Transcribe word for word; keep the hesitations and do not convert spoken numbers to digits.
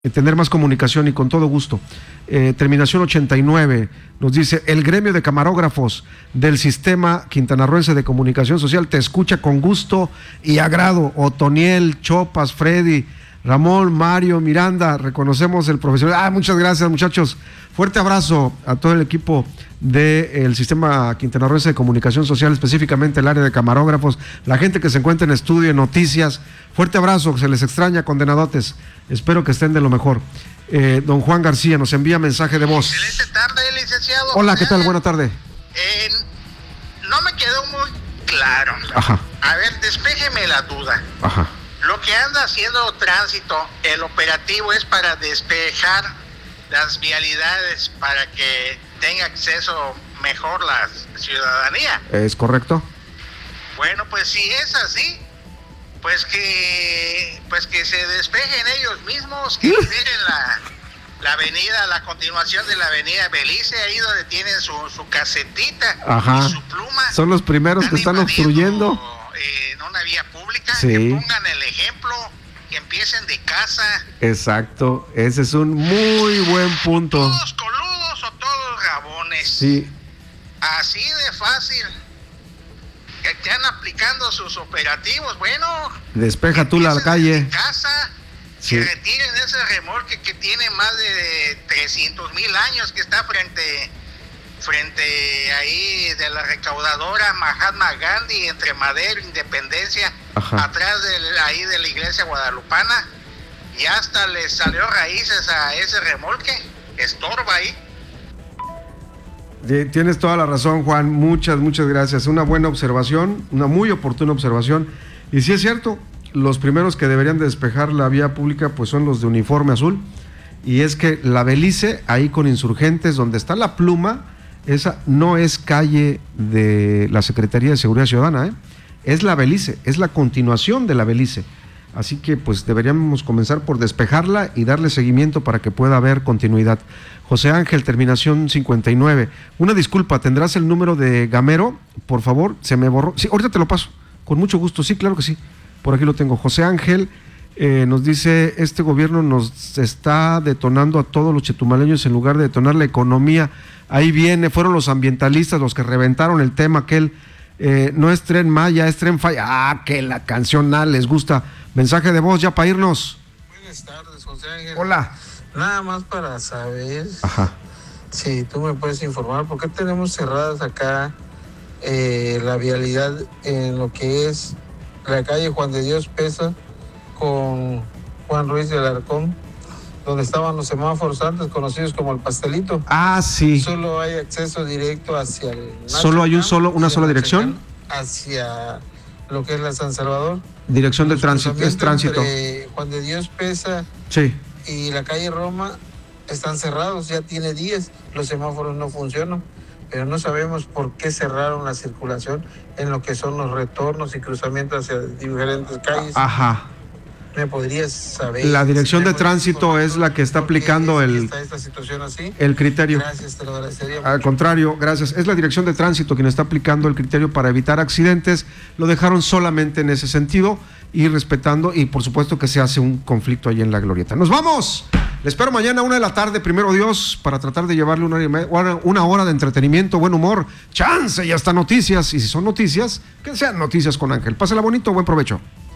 tener más comunicación y con todo gusto. Eh, terminación ochenta y nueve nos dice: el gremio de camarógrafos del sistema quintanarroense de comunicación social te escucha con gusto y agrado. Otoniel, Chopas, Freddy, Ramón, Mario, Miranda, reconocemos el profesional. Ah, muchas gracias, muchachos. Fuerte abrazo a todo el equipo del sistema quintanarroense de comunicación social, específicamente el área de camarógrafos, la gente que se encuentra en estudio, en noticias. Fuerte abrazo, se les extraña, condenadotes. Espero que estén de lo mejor. Eh, don Juan García nos envía mensaje de voz. Excelente tarde, licenciado. Hola, ¿qué tal? Buena tarde. Eh, no me quedó muy claro. Ajá. A ver, despéjeme la duda. Ajá. Lo que anda haciendo tránsito, el operativo es para despejar las vialidades para que tenga acceso mejor la ciudadanía. ¿Es correcto? Bueno, pues si es así, pues que pues que se despejen ellos mismos, que liberen la, la avenida, la continuación de la avenida Belice, ahí donde tienen su, su casetita. Ajá. Y su pluma. Son los primeros que están obstruyendo. Eh, en una vía pública, sí. Que pongan el ejemplo, que empiecen de casa. Exacto, ese es un muy buen punto. Todos coludos o todos gabones. Sí. Así de fácil. Que están aplicando sus operativos. Bueno, despeja tú la calle. De casa, sí. Que retiren ese remolque que tiene más de trescientos mil años, que está frente frente ahí de la recaudadora Mahatma Gandhi, entre Madero, Independencia, ajá, atrás de ahí de la iglesia guadalupana, y hasta le salió raíces a ese remolque, estorba ahí. Tienes toda la razón, Juan, muchas, muchas gracias. Una buena observación, una muy oportuna observación. Y sí es cierto, los primeros que deberían de despejar la vía pública pues son los de uniforme azul. Y es que la Belice, ahí con Insurgentes, donde está la pluma, esa no es calle de la Secretaría de Seguridad Ciudadana, ¿eh? Es la Belice, es la continuación de la Belice. Así que pues deberíamos comenzar por despejarla y darle seguimiento para que pueda haber continuidad. José Ángel, terminación cincuenta y nueve. Una disculpa, ¿tendrás el número de Gamero? Por favor, se me borró. Sí, ahorita te lo paso, con mucho gusto. Sí, claro que sí, por aquí lo tengo. José Ángel eh, nos dice: este gobierno nos está detonando a todos los chetumaleños en lugar de detonar la economía. Ahí viene, fueron los ambientalistas los que reventaron el tema aquel. Eh, no es Tren Maya, es Tren Falla. Ah, que la canción ah, les gusta. Mensaje de voz ya para irnos. Buenas tardes, José Ángel. Hola. Nada más para saber, ajá, si tú me puedes informar, ¿por qué tenemos cerradas acá eh, la vialidad en lo que es la calle Juan de Dios Pesa con Juan Ruiz de Alarcón, donde estaban los semáforos antes conocidos como el Pastelito? Ah, sí. Solo hay acceso directo hacia el ¿Solo hay un solo, una sola dirección? Hacia lo que es la San Salvador. Dirección de tránsito, es tránsito. Entre Juan de Dios Pesa, sí, y la calle Roma están cerrados, ya tiene días, los semáforos no funcionan, pero no sabemos por qué cerraron la circulación en lo que son los retornos y cruzamientos hacia diferentes calles. Ajá. ¿Me podrías saber? La dirección de tránsito es la que está aplicando el, está esta situación así? el criterio. Gracias, te lo agradecería mucho. Al contrario, gracias. Es la dirección de tránsito quien está aplicando el criterio para evitar accidentes. Lo dejaron solamente en ese sentido y respetando, y por supuesto que se hace un conflicto ahí en la glorieta. ¡Nos vamos! Le espero mañana a una de la tarde, primero Dios, para tratar de llevarle una hora, y media, una hora de entretenimiento, buen humor, chance y hasta noticias. Y si son noticias, que sean noticias con Ángel. Pásala bonito, buen provecho.